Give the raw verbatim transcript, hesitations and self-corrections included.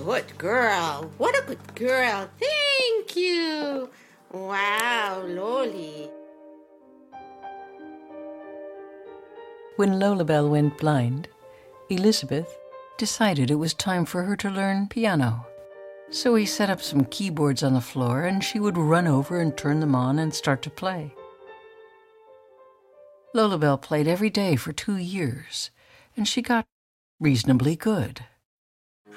Good girl. What a good girl. Thank you. Wow, Loli. When Lolabelle went blind, Elizabeth decided it was time for her to learn piano. So he set up some keyboards on the floor, and she would run over and turn them on and start to play. Lolabelle played every day for two years, and she got reasonably good.